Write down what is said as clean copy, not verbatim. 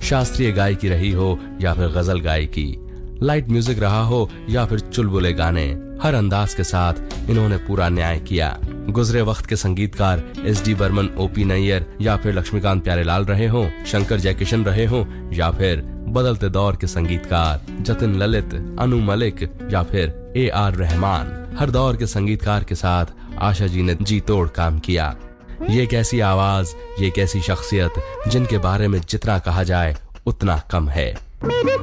शास्त्रीय गायकी रही हो या फिर गजल गायकी, लाइट म्यूजिक रहा हो या फिर चुलबुले गाने, हर अंदाज के साथ इन्होंने पूरा न्याय किया। गुजरे वक्त के संगीतकार एस.डी. बर्मन, ओ.पी. नैयर या फिर लक्ष्मीकांत प्यारेलाल रहे हों, शंकर जयकिशन रहे हों या फिर बदलते दौर के संगीतकार जतिन ललित, अनु मलिक या फिर ए.आर. रहमान, हर दौर के संगीतकार के साथ आशा जी ने जी तोड़ काम किया। ये एक ऐसी आवाज, ये एक ऐसी शख्सियत जिनके बारे में जितना कहा जाए उतना कम है।